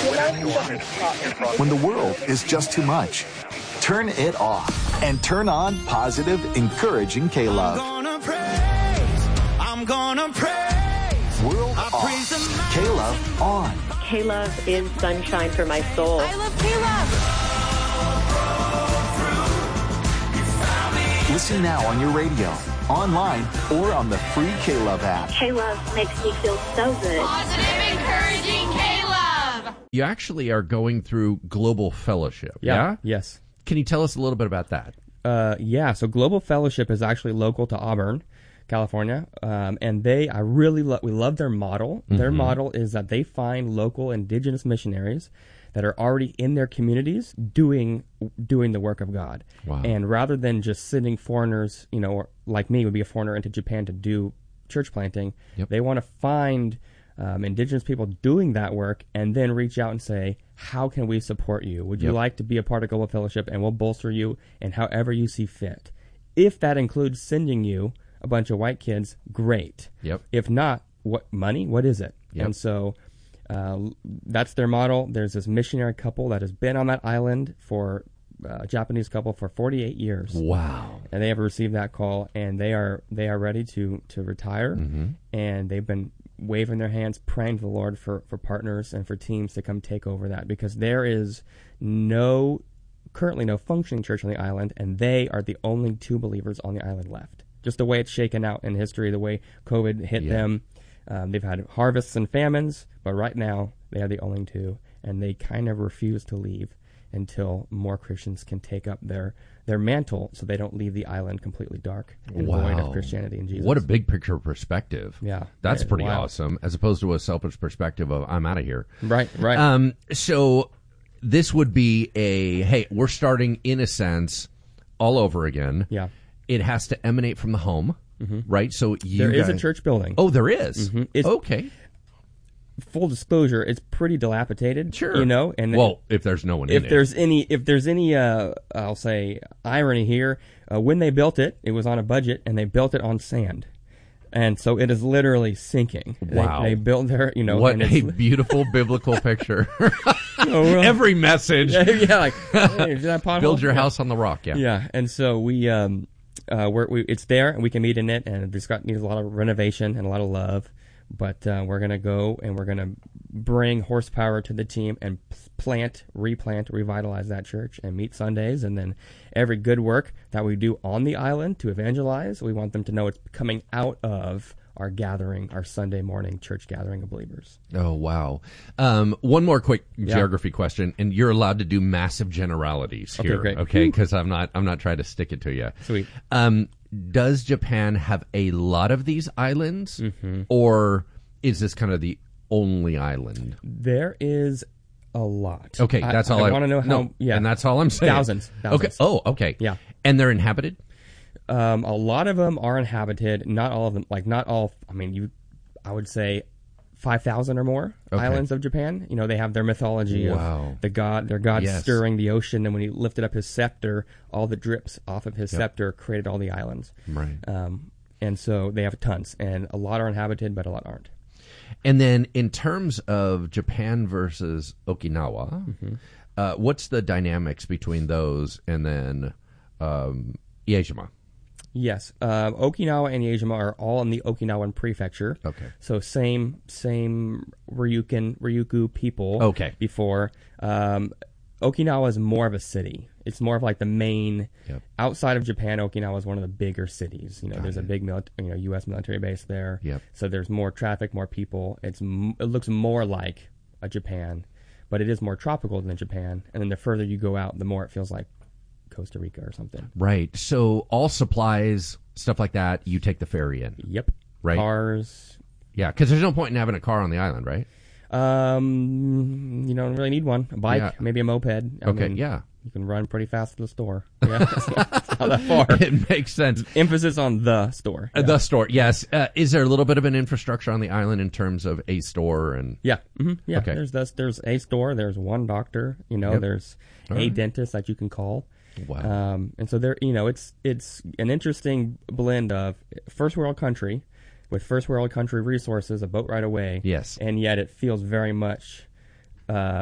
When the world is just too much, turn it off and turn on positive, encouraging K-Love. I'm gonna praise. World off. K-Love on. K-Love is sunshine for my soul. I love K-Love. Listen now on your radio, online, or on the free K-Love app. K-Love makes me feel so good. Positive, encouraging K-Love. You actually are going through Global Fellowship, yeah? Yes. Can you tell us a little bit about that? So Global Fellowship is actually local to Auburn, California, and we love their model. Mm-hmm. Their model is that they find local indigenous missionaries that are already in their communities doing the work of God. Wow. And rather than just sending foreigners, or like me would be a foreigner into Japan to do church planting, they want to find indigenous people doing that work and then reach out and say, how can we support you? Would you like to be a part of Global Fellowship? And we'll bolster you in however you see fit. If that includes sending you a bunch of white kids, great. Yep. If not, what money? What is it? Yep. And so that's their model. There's this missionary couple that has been on that island for a Japanese couple for 48 years. Wow. And they have received that call, and they are ready to retire. Mm-hmm. And they've been waving their hands, praying to the Lord for partners and for teams to come take over that, because there is currently no functioning church on the island, and they are the only two believers on the island left. Just the way it's shaken out in history, the way COVID hit them. They've had harvests and famines, but right now they are the only two, and they kind of refuse to leave until more Christians can take up their mantle so they don't leave the island completely dark and void of Christianity and Jesus. What a big picture perspective. Yeah. That's pretty awesome, as opposed to a selfish perspective of, I'm out of here. Right. So this would be hey, we're starting, in a sense, all over again. Yeah. It has to emanate from the home, right? So there is a church building. Oh, there is? Mm-hmm. Okay. Full disclosure, it's pretty dilapidated. Sure. And if there's no one in if it. there's any I'll say irony here, when they built it, it was on a budget, and they built it on sand. And so it is literally sinking. Wow. They built their, What and a beautiful biblical picture. Every message. Hey, did I pothole? Build your house on the rock, yeah. Yeah, and so we it's there, and we can meet in it, and it's needs a lot of renovation and a lot of love. But we're going to go, and we're going to bring horsepower to the team and replant, revitalize that church and meet Sundays. And then every good work that we do on the island to evangelize, we want them to know it's coming out of our gathering, our Sunday morning church gathering of believers. Oh, wow. One more quick geography question, and you're allowed to do massive generalities here. Okay, great. Okay, because I'm not trying to stick it to you. Sweet. Does Japan have a lot of these islands, or is this kind of the only island? There is a lot. Okay, that's all I want to know. And that's all I'm saying. Thousands. Okay. Oh, okay. Yeah. And they're inhabited? A lot of them are inhabited. Not all of them. Not all. I mean, I would say 5,000 or more islands of Japan. They have their mythology of their god stirring the ocean, and when he lifted up his scepter, all the drips off of his scepter created all the islands. Right. And so they have tons, and a lot are inhabited, but a lot aren't. And then in terms of Japan versus Okinawa, what's the dynamics between those, and then Iejima? Yes. Okinawa and Iejima are all in the Okinawan prefecture. Okay. So same Ryukyu people. Okay. Before. Okinawa is more of a city. It's more of like the main, outside of Japan, Okinawa is one of the bigger cities. There's a big U.S. military base there. Yep. So there's more traffic, more people. It looks more like a Japan, but it is more tropical than Japan. And then the further you go out, the more it feels like Costa Rica or something. Right. So all supplies, stuff like that, you take the ferry in. Yep. Right. Cars. Yeah, because there's no point in having a car on the island, right? You don't really need one. A bike, maybe a moped. I mean, you can run pretty fast to the store. Yeah, it's not that far. It makes sense. Emphasis on the store. The store, yes. Is there a little bit of an infrastructure on the island in terms of a store? And yeah. Okay. There's a store. There's one doctor. There's a dentist that you can call. Wow. And so there, it's an interesting blend of first world country with first world country resources, a boat ride away. Yes. And yet it feels very much